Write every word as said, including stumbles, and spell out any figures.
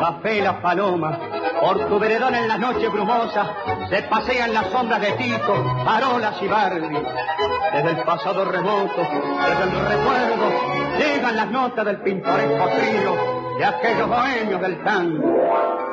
café La Paloma. Por tu veredón en las noches brumosas se pasean las sombras de Tito, Parolas y Bardi. Desde el pasado remoto, desde el recuerdo, llegan las notas del pintoresco trío de aquellos bohemios del tango.